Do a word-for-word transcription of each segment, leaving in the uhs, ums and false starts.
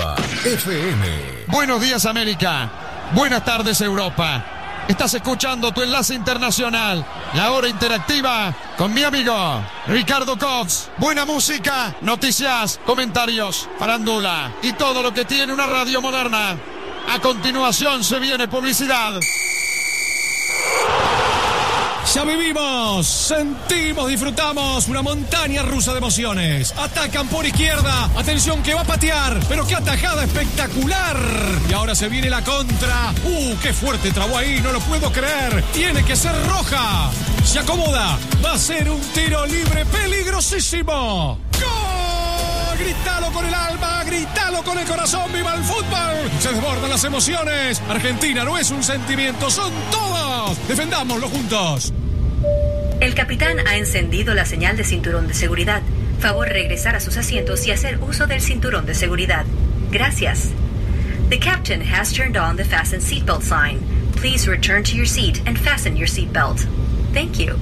Interactiva F M. Buenos días, América. Buenas tardes, Europa. Estás escuchando tu enlace internacional, la hora interactiva, con mi amigo Ricardo Cox. Buena música, noticias, comentarios, farándula y todo lo que tiene una radio moderna. A continuación se viene publicidad. Ya vivimos, sentimos, disfrutamos una montaña rusa de emociones. Atacan por izquierda, atención que va a patear, pero qué atajada espectacular. Y ahora se viene la contra. Uh, qué fuerte trabó ahí, no lo puedo creer. Tiene que ser roja. Se acomoda, va a ser un tiro libre peligrosísimo. ¡Gol! Grítalo con el alma, grítalo con el corazón, ¡viva el fútbol! Se desbordan las emociones. Argentina no es un sentimiento, son todos. Defendámoslo juntos. El capitán ha encendido la señal de cinturón de seguridad. Favor regresar a sus asientos y hacer uso del cinturón de seguridad. Gracias. The captain has turned on the fasten seatbelt sign. Please return to your seat and fasten your seatbelt. Thank you.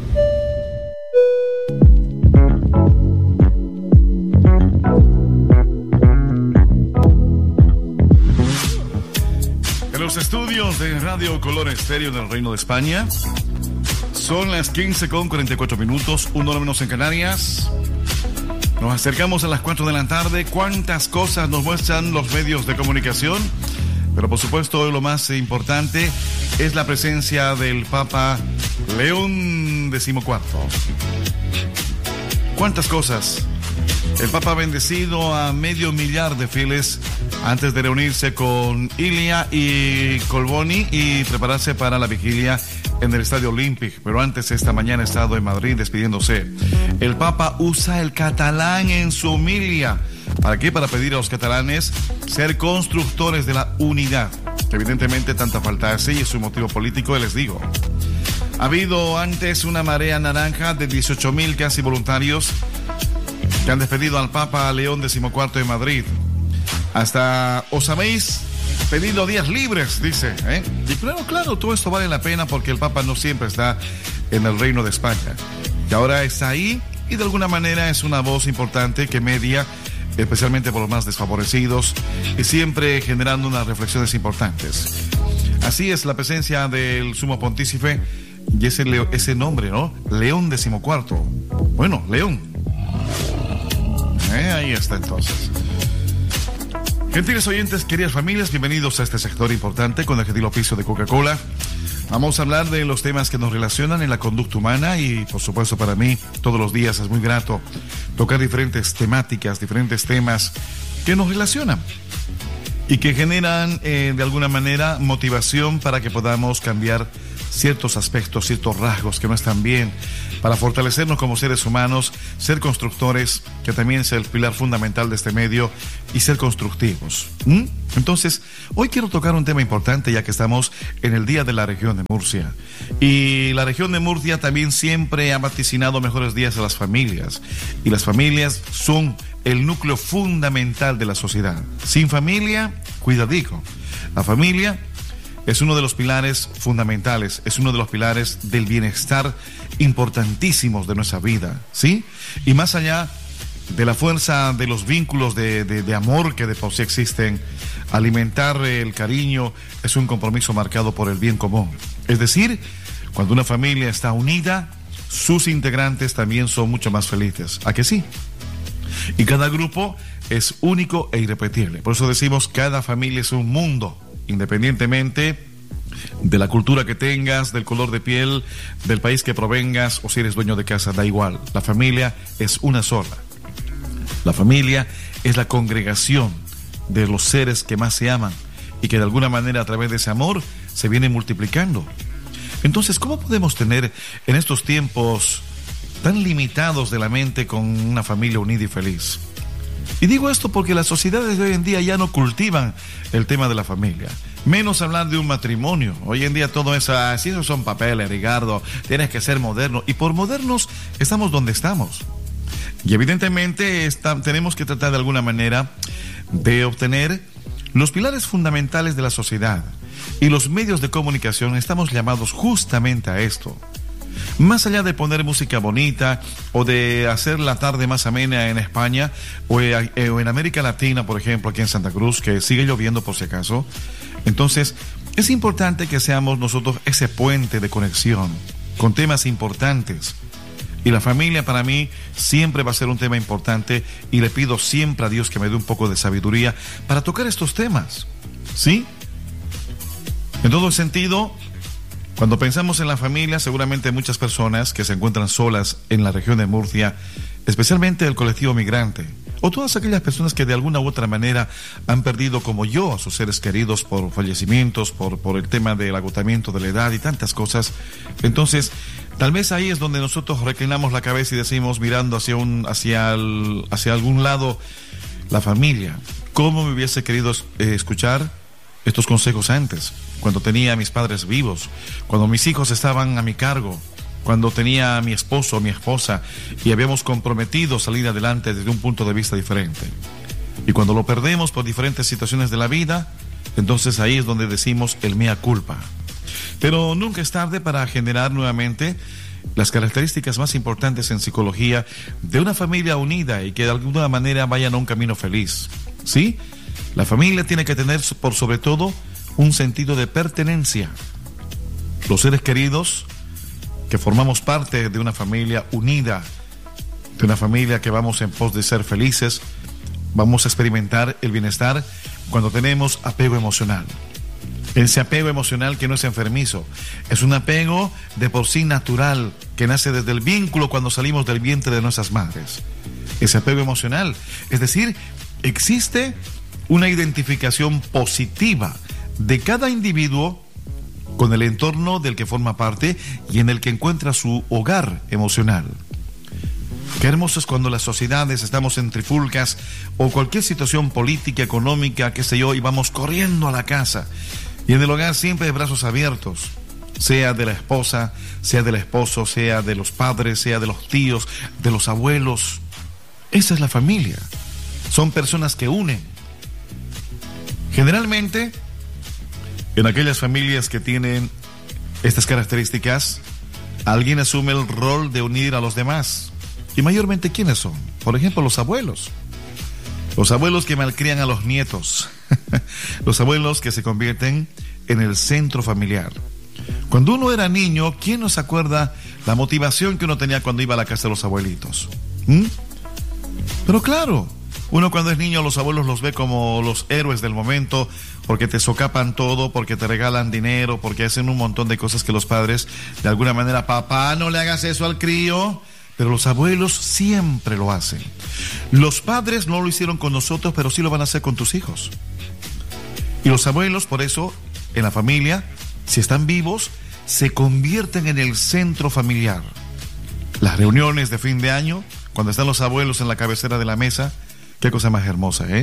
En los estudios de Radio Color Estéreo del Reino de España son las quince con cuarenta y cuatro minutos, una hora menos en Canarias. Nos acercamos a las cuatro de la tarde. ¿Cuántas cosas nos muestran los medios de comunicación? Pero por supuesto hoy lo más importante es la presencia del Papa León decimocuarto. ¿Cuántas cosas? El Papa ha bendecido a medio millar de fieles antes de reunirse con Ilia y Colboni y prepararse para la vigilia en el Estadio Olímpic. Pero antes, esta mañana ha estado en Madrid despidiéndose. El Papa usa el catalán en su homilia. ¿Para qué? Para pedir a los catalanes ser constructores de la unidad, que evidentemente tanta falta hace y es su motivo político, y les digo. Ha habido antes una marea naranja de dieciocho mil casi voluntarios que han despedido al Papa León decimocuarto de Madrid. Hasta os habéis pedido días libres, dice, ¿eh? Y claro, claro, todo esto vale la pena porque el Papa no siempre está en el Reino de España. Y ahora está ahí y de alguna manera es una voz importante que media, especialmente por los más desfavorecidos, y siempre generando unas reflexiones importantes. Así es la presencia del Sumo Pontífice y ese, ese nombre, ¿no? León decimocuarto. Bueno, León. Eh, ahí está entonces. Gentiles oyentes, queridas familias, bienvenidos a este sector importante con el gentil oficio de Coca-Cola. Vamos a hablar de los temas que nos relacionan en la conducta humana y, por supuesto, para mí, todos los días es muy grato tocar diferentes temáticas, diferentes temas que nos relacionan y que generan, eh, de alguna manera, motivación para que podamos cambiar ciertos aspectos, ciertos rasgos que no están bien, para fortalecernos como seres humanos, ser constructores, que también es el pilar fundamental de este medio, y ser constructivos. ¿Mm? Entonces, hoy quiero tocar un tema importante, ya que estamos en el Día de la Región de Murcia. Y la región de Murcia también siempre ha vaticinado mejores días a las familias. Y las familias son el núcleo fundamental de la sociedad. Sin familia, cuidadico. La familia es uno de los pilares fundamentales, es uno de los pilares del bienestar importantísimos de nuestra vida, ¿sí? Y más allá de la fuerza de los vínculos de, de, de amor que de por sí existen, alimentar el cariño es un compromiso marcado por el bien común. Es decir, cuando una familia está unida, sus integrantes también son mucho más felices. ¿A que sí? Y cada grupo es único e irrepetible. Por eso decimos, cada familia es un mundo, independientemente de la cultura que tengas, del color de piel, del país que provengas o si eres dueño de casa, da igual. La familia es una sola. La familia es la congregación de los seres que más se aman y que de alguna manera a través de ese amor se viene multiplicando. Entonces, ¿cómo podemos tener en estos tiempos tan limitados de la mente con una familia unida y feliz? Y digo esto porque las sociedades de hoy en día ya no cultivan el tema de la familia, menos hablar de un matrimonio. Hoy en día todo eso, así esos son papeles, Ricardo, tienes que ser moderno, y por modernos estamos donde estamos. Y evidentemente está, tenemos que tratar de alguna manera de obtener los pilares fundamentales de la sociedad, y los medios de comunicación estamos llamados justamente a esto. Más allá de poner música bonita o de hacer la tarde más amena en España o en América Latina, por ejemplo, aquí en Santa Cruz, que sigue lloviendo por si acaso. Entonces, es importante que seamos nosotros ese puente de conexión con temas importantes. Y la familia para mí siempre va a ser un tema importante y le pido siempre a Dios que me dé un poco de sabiduría para tocar estos temas. ¿Sí? En todo sentido, cuando pensamos en la familia, seguramente muchas personas que se encuentran solas en la región de Murcia, especialmente el colectivo migrante, o todas aquellas personas que de alguna u otra manera han perdido, como yo, a sus seres queridos por fallecimientos, por, por el tema del agotamiento de la edad y tantas cosas. Entonces, tal vez ahí es donde nosotros reclinamos la cabeza y decimos, mirando hacia, un, hacia, el, hacia algún lado, la familia. ¿Cómo me hubiese querido eh, escuchar estos consejos antes? Cuando tenía a mis padres vivos, cuando mis hijos estaban a mi cargo, cuando tenía a mi esposo o mi esposa y habíamos comprometido salir adelante desde un punto de vista diferente. Y cuando lo perdemos por diferentes situaciones de la vida, entonces ahí es donde decimos el mea culpa. Pero nunca es tarde para generar nuevamente las características más importantes en psicología de una familia unida y que de alguna manera vayan a un camino feliz. ¿Sí? La familia tiene que tener por sobre todo un sentido de pertenencia. Los seres queridos que formamos parte de una familia unida, de una familia que vamos en pos de ser felices, vamos a experimentar el bienestar cuando tenemos apego emocional. Ese apego emocional que no es enfermizo, es un apego de por sí natural, que nace desde el vínculo cuando salimos del vientre de nuestras madres. Ese apego emocional, es decir, existe una identificación positiva de cada individuo con el entorno del que forma parte y en el que encuentra su hogar emocional. Qué hermoso es cuando las sociedades estamos en trifulcas o cualquier situación política, económica, qué sé yo, y vamos corriendo a la casa. Y en el hogar siempre de brazos abiertos, sea de la esposa, sea del esposo, sea de los padres, sea de los tíos, de los abuelos. Esa es la familia. Son personas que unen. Generalmente, en aquellas familias que tienen estas características, alguien asume el rol de unir a los demás. Y mayormente, ¿quiénes son? Por ejemplo, los abuelos. Los abuelos que malcrían a los nietos. Los abuelos que se convierten en el centro familiar. Cuando uno era niño, ¿quién nos acuerda la motivación que uno tenía cuando iba a la casa de los abuelitos? ¿Mm? Pero claro, uno cuando es niño, los abuelos los ve como los héroes del momento, porque te socapan todo, porque te regalan dinero, porque hacen un montón de cosas que los padres, de alguna manera, papá, no le hagas eso al crío. Pero los abuelos siempre lo hacen. Los padres no lo hicieron con nosotros, pero sí lo van a hacer con tus hijos. Y los abuelos, por eso, en la familia, si están vivos, se convierten en el centro familiar. Las reuniones de fin de año, cuando están los abuelos en la cabecera de la mesa, qué cosa más hermosa, ¿eh?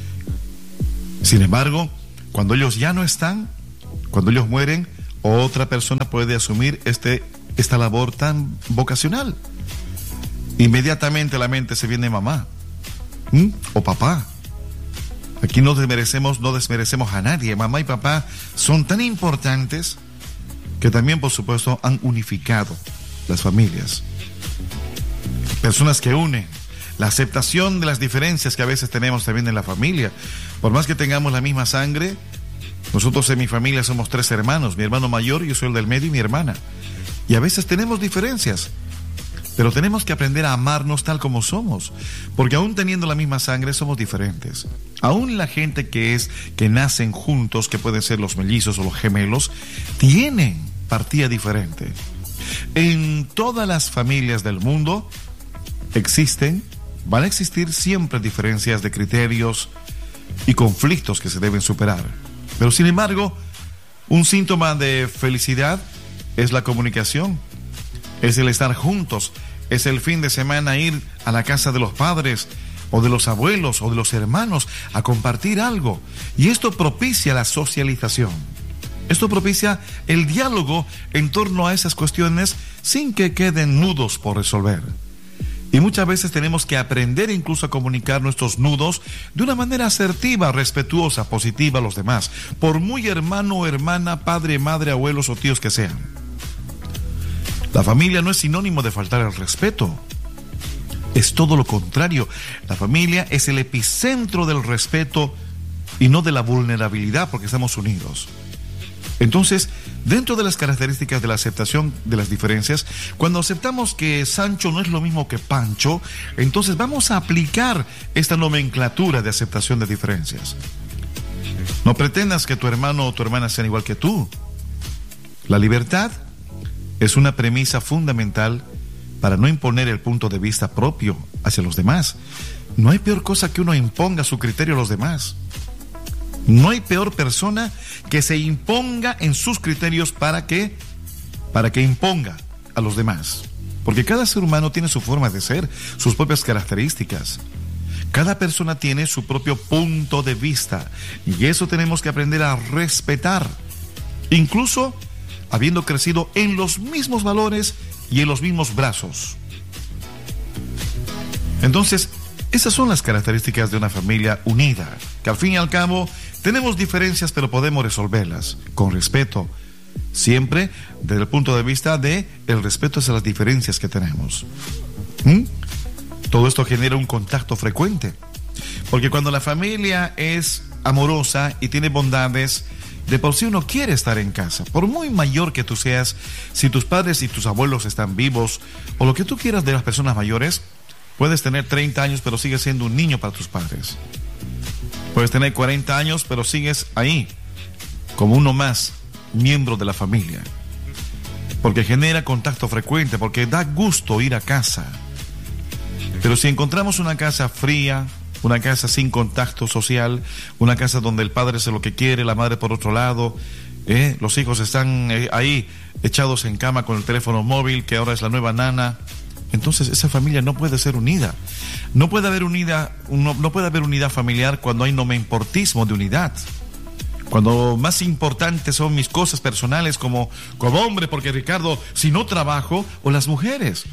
Sin embargo, cuando ellos ya no están, cuando ellos mueren, otra persona puede asumir este, esta labor tan vocacional. Inmediatamente a la mente se viene mamá, ¿Mm? o papá. Aquí no desmerecemos, no desmerecemos a nadie. Mamá y papá son tan importantes que también, por supuesto, han unificado las familias. Personas que unen. La aceptación de las diferencias que a veces tenemos también en la familia. Por más que tengamos la misma sangre, nosotros en mi familia somos tres hermanos. Mi hermano mayor, yo soy el del medio y mi hermana. Y a veces tenemos diferencias. Pero tenemos que aprender a amarnos tal como somos, porque aún teniendo la misma sangre somos diferentes. Aún la gente que es, que nacen juntos, que pueden ser los mellizos o los gemelos, tienen partida diferente. En todas las familias del mundo existen, van a existir siempre diferencias de criterios y conflictos que se deben superar. Pero sin embargo, un síntoma de felicidad es la comunicación. Es el estar juntos, es el fin de semana ir a la casa de los padres o de los abuelos o de los hermanos a compartir algo. Y esto propicia la socialización. Esto propicia el diálogo en torno a esas cuestiones sin que queden nudos por resolver. Y muchas veces tenemos que aprender incluso a comunicar nuestros nudos de una manera asertiva, respetuosa, positiva a los demás, por muy hermano o hermana, padre, madre, abuelos o tíos que sean. La familia no es sinónimo de faltar al respeto. Es todo lo contrario. La familia es el epicentro del respeto y no de la vulnerabilidad, porque estamos unidos. Entonces, dentro de las características de la aceptación de las diferencias, cuando aceptamos que Sancho no es lo mismo que Pancho, entonces vamos a aplicar esta nomenclatura de aceptación de diferencias. No pretendas que tu hermano o tu hermana sean igual que tú. La libertad es una premisa fundamental para no imponer el punto de vista propio hacia los demás. No hay peor cosa que uno imponga su criterio a los demás. No hay peor persona que se imponga en sus criterios para que, para que imponga a los demás. Porque cada ser humano tiene su forma de ser, sus propias características. Cada persona tiene su propio punto de vista y eso tenemos que aprender a respetar, incluso habiendo crecido en los mismos valores y en los mismos brazos. Entonces, esas son las características de una familia unida, que al fin y al cabo tenemos diferencias, pero podemos resolverlas con respeto, siempre desde el punto de vista de el respeto hacia las diferencias que tenemos. ¿Mm? Todo esto genera un contacto frecuente, porque cuando la familia es amorosa y tiene bondades, de por sí uno quiere estar en casa, por muy mayor que tú seas. Si tus padres y tus abuelos están vivos, o lo que tú quieras de las personas mayores, puedes tener treinta años, pero sigues siendo un niño para tus padres. Puedes tener cuarenta años, pero sigues ahí, como uno más, miembro de la familia. Porque genera contacto frecuente, porque da gusto ir a casa. Pero si encontramos una casa fría, una casa sin contacto social, una casa donde el padre hace lo que quiere, la madre por otro lado, eh, los hijos están eh, ahí echados en cama con el teléfono móvil, que ahora es la nueva nana, entonces esa familia no puede ser unida. No puede haber unida, no, no puede haber unidad familiar cuando hay nomeimportismo de unidad. Cuando más importantes son mis cosas personales como, como hombre, porque Ricardo, si no trabajo, o las mujeres.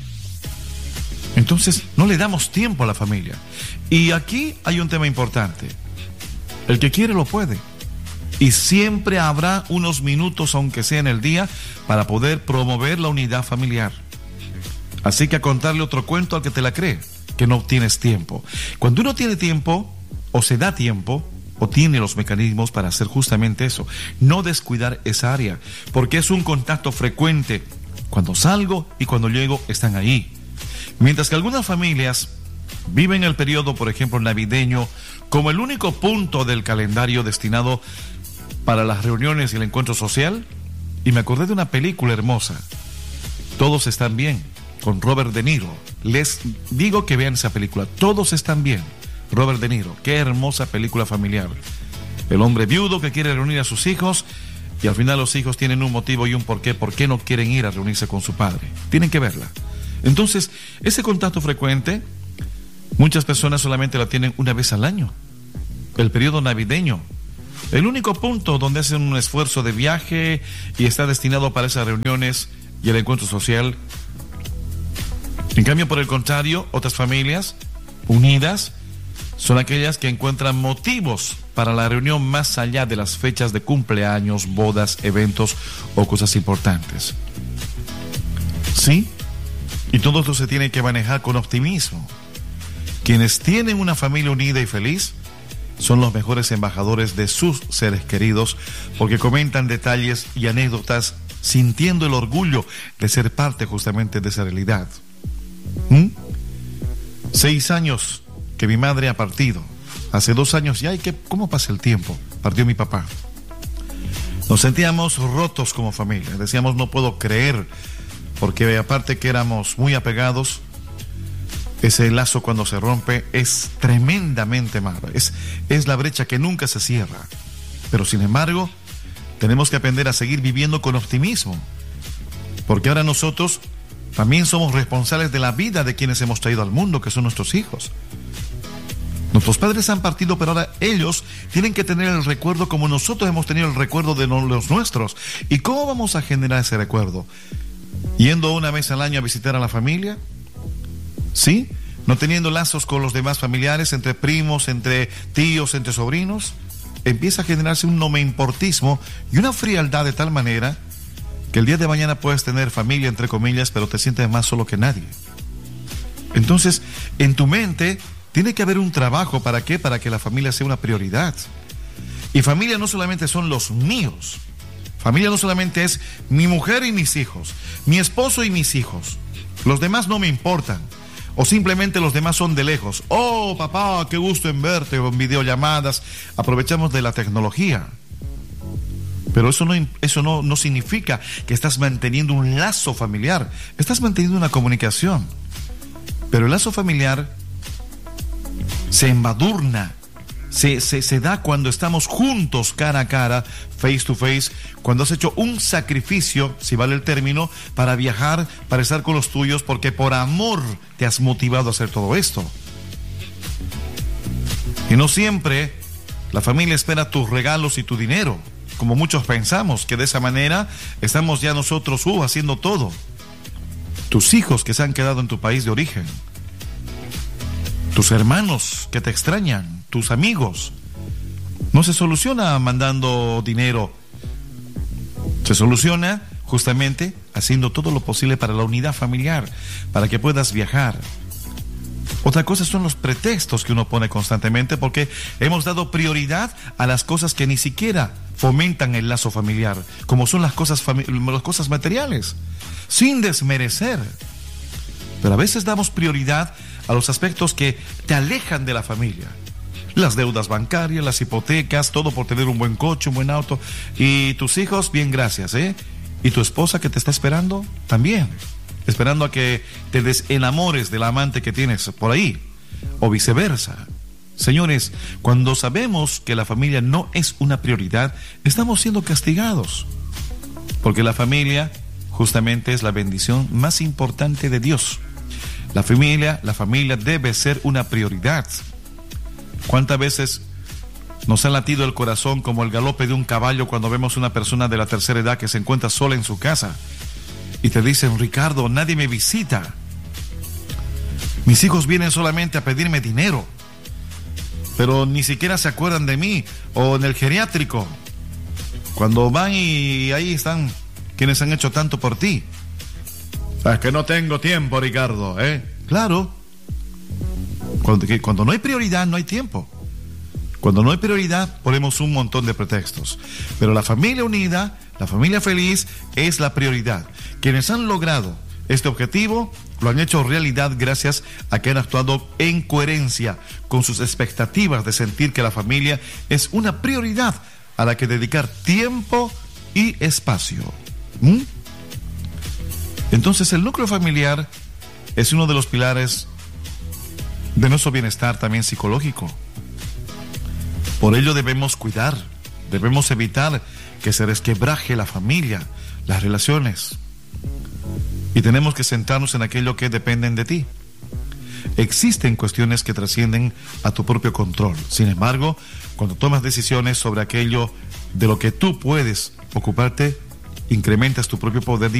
Entonces no le damos tiempo a la familia. Y aquí hay un tema importante. El que quiere lo puede. Y siempre habrá unos minutos, aunque sea en el día, para poder promover la unidad familiar. Así que a contarle otro cuento al que te la cree, que no tienes tiempo. Cuando uno tiene tiempo, o se da tiempo, o tiene los mecanismos para hacer justamente eso, no descuidar esa área, porque es un contacto frecuente. Cuando salgo y cuando llego están ahí. Mientras que algunas familias viven el periodo, por ejemplo, navideño, como el único punto del calendario destinado para las reuniones y el encuentro social. Y me acordé de una película hermosa, Todos están bien, con Robert De Niro. Les digo que vean esa película, Todos están bien, Robert De Niro. Qué hermosa película familiar. El hombre viudo que quiere reunir a sus hijos y al final los hijos tienen un motivo y un porqué, por qué no quieren ir a reunirse con su padre. Tienen que verla. Entonces, ese contacto frecuente, muchas personas solamente la tienen una vez al año. El periodo navideño, el único punto donde hacen un esfuerzo de viaje y está destinado para esas reuniones y el encuentro social. En cambio, por el contrario, otras familias unidas son aquellas que encuentran motivos para la reunión más allá de las fechas de cumpleaños, bodas, eventos o cosas importantes. ¿Sí? Y todo esto se tiene que manejar con optimismo. Quienes tienen una familia unida y feliz son los mejores embajadores de sus seres queridos, porque comentan detalles y anécdotas sintiendo el orgullo de ser parte justamente de esa realidad. ¿Mm? Seis años que mi madre ha partido. Hace dos años ya, ¿y qué, cómo pasa el tiempo? Partió mi papá. Nos sentíamos rotos como familia. Decíamos, no puedo creer, porque aparte que éramos muy apegados, ese lazo cuando se rompe es tremendamente malo. Es, es la brecha que nunca se cierra. Pero sin embargo, tenemos que aprender a seguir viviendo con optimismo, porque ahora nosotros también somos responsables de la vida de quienes hemos traído al mundo, que son nuestros hijos. Nuestros padres han partido, pero ahora ellos tienen que tener el recuerdo como nosotros hemos tenido el recuerdo de los nuestros. ¿Y cómo vamos a generar ese recuerdo? ¿Yendo una vez al año a visitar a la familia? ¿Sí? ¿No teniendo lazos con los demás familiares, entre primos, entre tíos, entre sobrinos? Empieza a generarse un nomeimportismo y una frialdad de tal manera que el día de mañana puedes tener familia, entre comillas, pero te sientes más solo que nadie. Entonces, en tu mente tiene que haber un trabajo. ¿Para qué? Para que la familia sea una prioridad. Y familia no solamente son los míos. Familia no solamente es mi mujer y mis hijos, mi esposo y mis hijos. Los demás no me importan. O simplemente los demás son de lejos. Oh, papá, qué gusto en verte, o en videollamadas. Aprovechamos de la tecnología. Pero eso no, eso no, no significa que estás manteniendo un lazo familiar. Estás manteniendo una comunicación. Pero el lazo familiar se embadurna, se, se, se da cuando estamos juntos, cara a cara, face to face, cuando has hecho un sacrificio, si vale el término, para viajar, para estar con los tuyos, porque por amor te has motivado a hacer todo esto. Y no siempre la familia espera tus regalos y tu dinero, como muchos pensamos, que de esa manera estamos ya nosotros uh, haciendo todo. Tus hijos que se han quedado en tu país de origen, tus hermanos que te extrañan, tus amigos, no se soluciona mandando dinero. Se soluciona justamente haciendo todo lo posible para la unidad familiar, para que puedas viajar. Otra cosa son los pretextos que uno pone constantemente, porque hemos dado prioridad a las cosas que ni siquiera fomentan el lazo familiar, como son las cosas, fami- las cosas materiales, sin desmerecer. Pero a veces damos prioridad a los aspectos que te alejan de la familia. Las deudas bancarias, las hipotecas, todo por tener un buen coche, un buen auto. Y tus hijos, bien, gracias, ¿eh? Y tu esposa que te está esperando, también. Esperando a que te desenamores del amante que tienes por ahí. O viceversa. Señores, cuando sabemos que la familia no es una prioridad, estamos siendo castigados. Porque la familia justamente es la bendición más importante de Dios. La familia, la familia debe ser una prioridad. ¿Cuántas veces nos ha latido el corazón como el galope de un caballo cuando vemos una persona de la tercera edad que se encuentra sola en su casa y te dicen: Ricardo, nadie me visita, mis hijos vienen solamente a pedirme dinero, pero ni siquiera se acuerdan de mí? O en el geriátrico, cuando van y ahí están quienes han hecho tanto por ti. Es que no tengo tiempo, Ricardo, ¿eh? Claro. Cuando, cuando no hay prioridad, no hay tiempo. Cuando no hay prioridad, ponemos un montón de pretextos. Pero la familia unida, la familia feliz, es la prioridad. Quienes han logrado este objetivo, lo han hecho realidad gracias a que han actuado en coherencia con sus expectativas de sentir que la familia es una prioridad a la que dedicar tiempo y espacio. ¿Mm? Entonces el núcleo familiar es uno de los pilares de nuestro bienestar también psicológico. Por ello debemos cuidar, debemos evitar que se resquebraje la familia, las relaciones. Y tenemos que centrarnos en aquello que dependen de ti. Existen cuestiones que trascienden a tu propio control. Sin embargo, cuando tomas decisiones sobre aquello de lo que tú puedes ocuparte, incrementas tu propio poder de